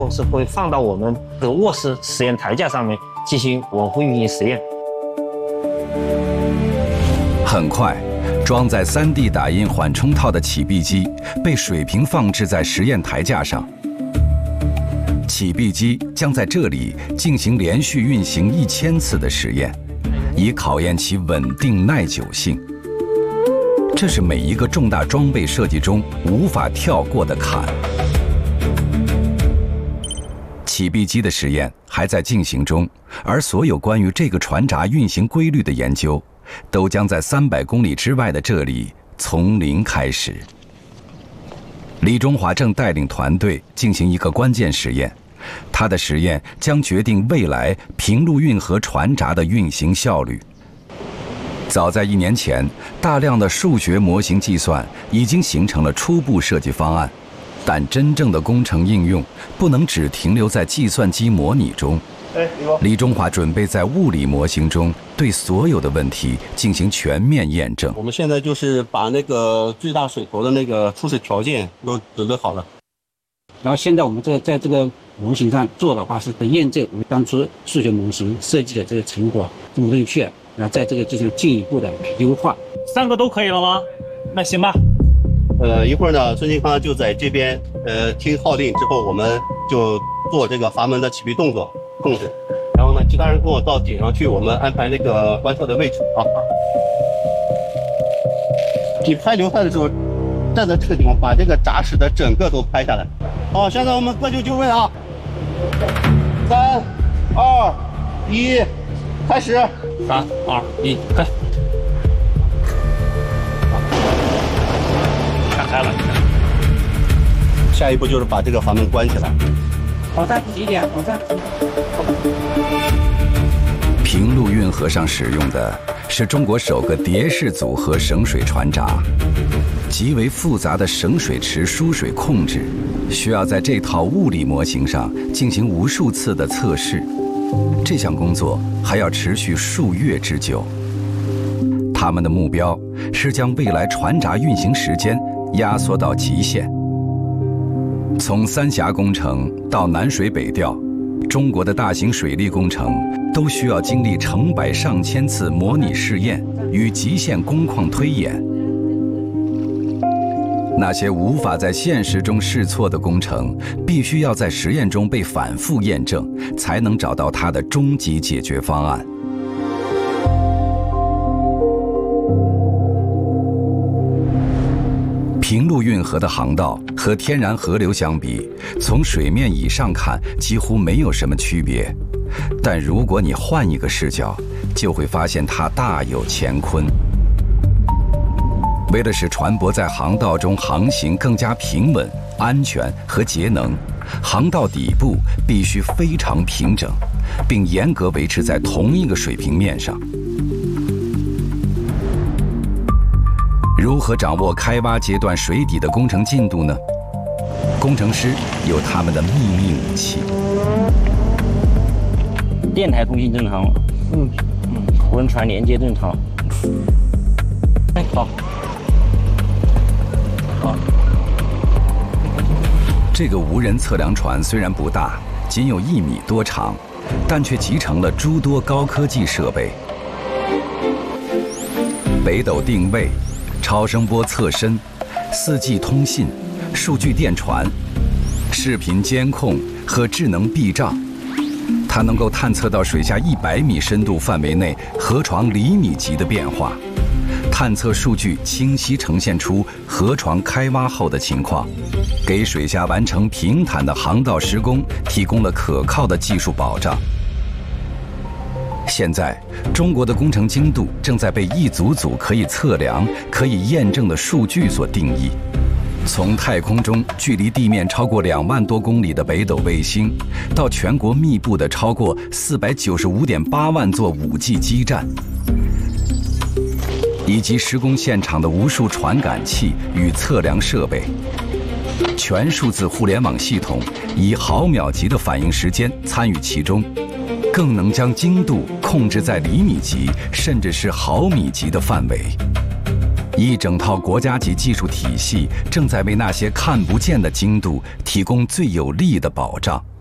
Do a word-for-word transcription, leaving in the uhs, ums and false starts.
是会放到我们的卧室实验台架上面进行稳定运行实验。 很快，装载 三 D 打印缓冲套的起闭机被水平放置在实验台架上。起闭机将在这里进行连续运行一千次的实验，以考验其稳定耐久性。这是每一个重大装备设计中无法跳过的坎。起闭机的实验还在进行中，而所有关于这个船闸运行规律的研究，都将在三百公里之外的这里从零开始。李中华正带领团队进行一个关键实验，他的实验将决定未来平陆运河船闸的运行效率。早在一年前，大量的数学模型计算已经形成了初步设计方案，但真正的工程应用不能只停留在计算机模拟中。李中华准备在物理模型中对所有的问题进行全面验证。 我们现在就是把那个最大水头的那个初始条件都准备好了， 然后现在我们这在这个模型上做的话，是验证我们当初数学模型设计的这个成果正不正确，然后在这个进行进一步的优化。 三个都可以了吗？那行吧。 呃，一会儿呢，孙金康就在这边，呃，听号令之后，我们就做这个阀门的起闭动作控制。然后呢，其他人跟我到顶上去，我们安排那个观测的位置啊。你拍流派的时候，站在这个地方，把这个闸室的整个都拍下来。好，现在我们各就就位啊，三、二、一，开始。 三、二、一，开。看开了。 下一步就是把这个阀门关起来。 往上提一点，往上提。 平陆运河上使用的是中国首个蝶式组合省水船闸，极为复杂的省水池输水控制，需要在这套物理模型上进行无数次的测试。这项工作还要持续数月之久。他们的目标是将未来船闸运行时间压缩到极限。从三峡工程到南水北调，中国的大型水利工程都需要经历成百上千次模拟试验与极限工况推演。那些无法在现实中试错的工程，必须要在实验中被反复验证，才能找到它的终极解决方案。平陆运河的航道和天然河流相比，从水面以上看几乎没有什么区别，但如果你换一个视角，就会发现它大有乾坤。为了使船舶在航道中航行更加平稳、安全和节能，航道底部必须非常平整，并严格维持在同一个水平面上。如何掌握开挖阶段水底的工程进度呢？工程师有他们的秘密武器。 电台通信正常，嗯嗯，轮船连接正常。哎，好，好。 这个无人测量船虽然不大，仅有一米多长，但却集成了诸多高科技设备：北斗定位、超声波测深、四 G 通信、数据电传、视频监控和智能避障。它能够探测到水下一百米深度范围内河床厘米级的变化，探测数据清晰呈现出河床开挖后的情况，给水下完成平坦的航道施工提供了可靠的技术保障。现在，中国的工程精度正在被一组组可以测量、可以验证的数据所定义。从太空中距离地面超过两万多公里的北斗卫星，到全国密布的超过四百九十五点八万座五 G 基站，以及施工现场的无数传感器与测量设备，全数字互联网系统以毫秒级的反应时间参与其中，更能将精度控制在厘米级甚至是毫米级的范围。 一整套国家级技术体系正在为那些看不见的精度提供最有力的保障。